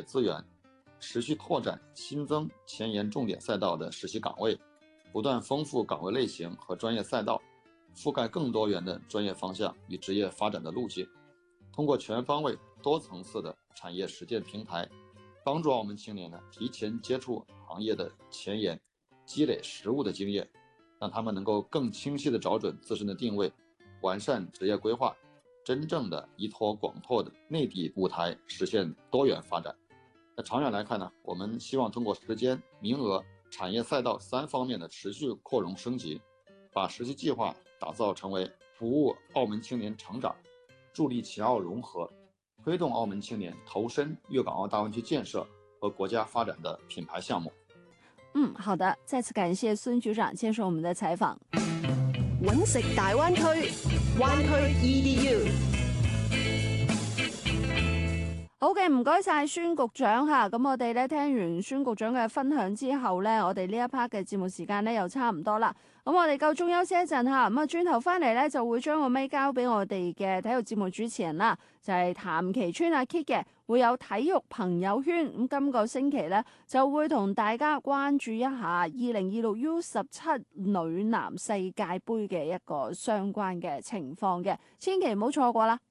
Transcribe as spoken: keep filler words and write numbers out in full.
资源，持续拓展新增前沿重点赛道的实习岗位，不断丰富岗位类型和专业赛道，覆盖更多元的专业方向与职业发展的路径。通过全方位多层次的产业实践平台，帮助澳门青年呢提前接触行业的前沿，积累实务的经验，让他们能够更清晰地找准自身的定位，完善职业规划，真正的依托广拓的内地舞台实现多元发展。那长远来看呢，我们希望通过时间、名额、产业赛道三方面的持续扩容升级，把实习计划打造成为服务澳门青年成长、助力齐澳融合、推动澳门青年投身粤港澳大湾区建设和国家发展的品牌项目。 嗯，好的，再次感谢孙局長接受我們的採訪。 揾食大灣區，灣區 E D U。 好嘅，唔該晒孫局長嚇。咁我哋咧聽完孫局長嘅分享之後咧，我哋呢一 part 嘅節目時間咧又差唔多啦。咁我哋夠鐘休息一陣嚇。咁啊，轉頭翻嚟咧就會將個咪交俾我哋嘅體育節目主持人啦，就係譚其川阿 Kit 嘅，會有體育朋友圈。咁今個星期咧就會同大家關注一下二零二六 U 十七女籃世界盃嘅一個相關嘅情況嘅，千祈唔好錯過啦。